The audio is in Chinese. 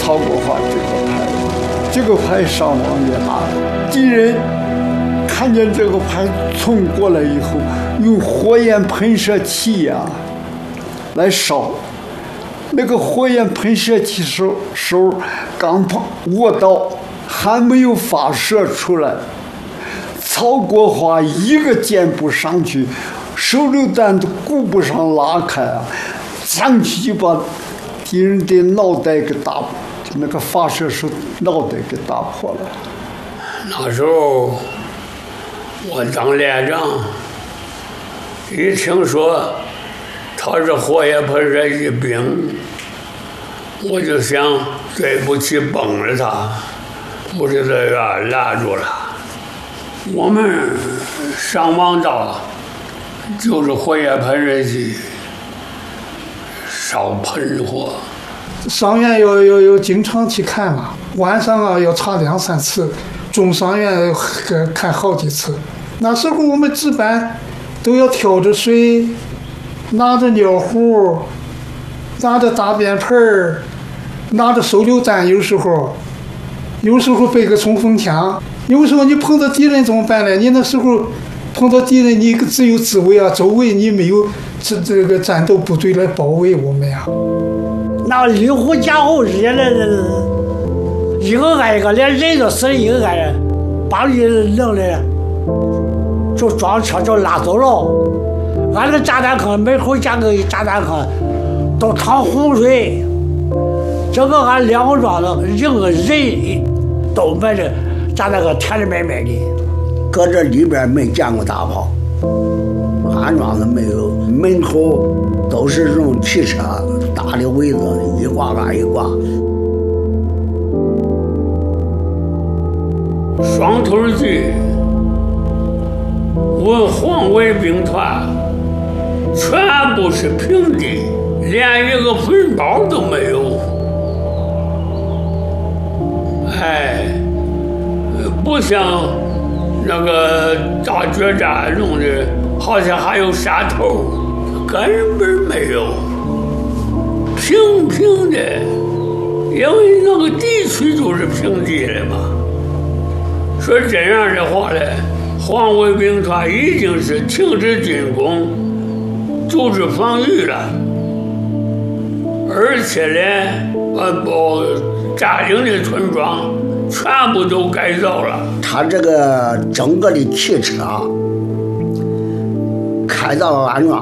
曹国华这个牌伤亡也大了。敌人看见这个牌冲过来以后，用火焰喷射器呀来烧。那个火焰喷射器手刚握到，还没有发射出来，曹国华一个箭步上去，手榴弹都顾不上拉开啊，上去就把敌人的脑袋给打，就那个发射手脑袋给打破了。 那时候我当连长，一听说他是火焰喷射器兵，我就想对不起崩了他，不是这个拦住了。我们伤亡到就是火焰喷射器烧喷火。 伤员要经常去看嘛，晚上啊要查2、3次，中伤员看好几次。那时候我们值班都要挑着水，拿着尿壶，拿着大便盆儿，拿着手榴弹，有时候背个冲锋枪。有时候你碰到敌人怎么办呢？你那时候碰到敌人，你只有自卫啊，周围你没有这个战斗部队来包围我们呀。 那离湖家后日来一个挨一个，连人都死了一个挨人，把你弄的就装车就拉走了。俺这炸弹坑门口加个炸弹坑，都淌洪水。这个俺2个庄子1个人都埋着炸弹坑填的满满的。 搁这里边没见过大炮，安庄子没有，门口都是这种汽车大的围子，一挂挂一挂。 双头骑我黄卫兵团全部是平地，连一个坟包都没有。哎，不像那个大决战弄的，好像还有山头，根本没有，平平的，因为那个地区就是平地的嘛。说这样的话呢，黄卫兵团已经是停止进攻，组织防御了，而且呢，占领的村庄全部都改造了。 他这个整个的汽车开到安庄